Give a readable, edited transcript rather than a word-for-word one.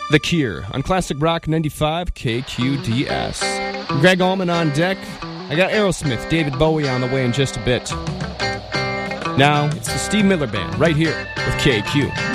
The Cure on Classic Rock 95 KQDS. Greg Allman on deck. I got Aerosmith, David Bowie on the way in just a bit. Now, it's the Steve Miller Band right here with KQ.